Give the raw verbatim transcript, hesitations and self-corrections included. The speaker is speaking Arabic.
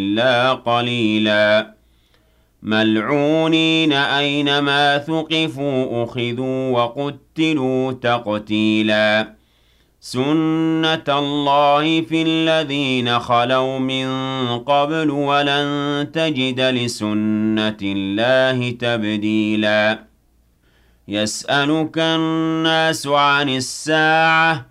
إِلَّا قَلِيلًا مَلْعُونِينَ أَيْنَمَا ثُقِفُوا أُخِذُوا وَقُتِّلُوا تَقْتِيلًا سُنَّةَ اللَّهِ فِي الَّذِينَ خَلَوْا مِن قَبْلُ ۖ وَلَن تَجِدَ لِسُنَّةِ اللَّهِ تَبْدِيلًا يَسْأَلُكَ النَّاسُ عَنِ السَّاعَةِ